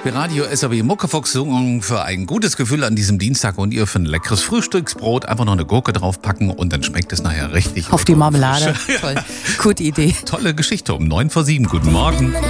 für Radio SAW Muckefuchs für ein gutes Gefühl an diesem Dienstag und ihr für ein leckeres Frühstücksbrot einfach noch eine Gurke draufpacken und dann schmeckt es nachher richtig. Auf die Marmelade. Toll. Gute Idee. Tolle Geschichte um 7:09. Guten Morgen.